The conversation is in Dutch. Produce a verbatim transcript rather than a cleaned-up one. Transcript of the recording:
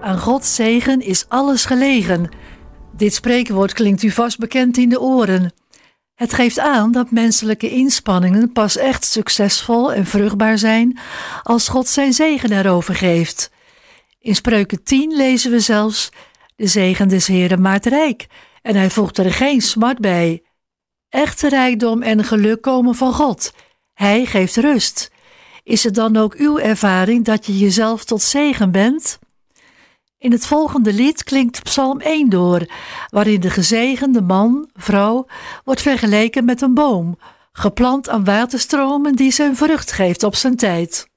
Aan Gods zegen is alles gelegen. Dit spreekwoord klinkt u vast bekend in de oren. Het geeft aan dat menselijke inspanningen pas echt succesvol en vruchtbaar zijn als God zijn zegen erover geeft. In Spreuken tien lezen we zelfs: de zegen des Heeren maakt rijk en hij voegt er geen smart bij. Echte rijkdom en geluk komen van God. Hij geeft rust. Is het dan ook uw ervaring dat je jezelf tot zegen bent? In het volgende lied klinkt Psalm één door, waarin de gezegende man, vrouw, wordt vergeleken met een boom, geplant aan waterstromen die zijn vrucht geeft op zijn tijd.